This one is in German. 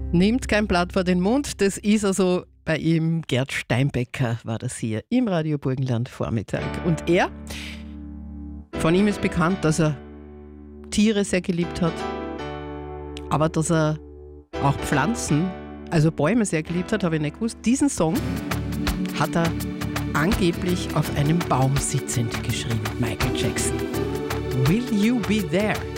Nimmt kein Blatt vor den Mund, das ist also bei ihm. Gerd Steinbecker war das hier im Radio Burgenland Vormittag. Und von ihm ist bekannt, dass er Tiere sehr geliebt hat, aber dass er auch Pflanzen, also Bäume sehr geliebt hat, habe ich nicht gewusst. Diesen Song hat er angeblich auf einem Baum sitzend geschrieben, Michael Jackson. Will You Be There?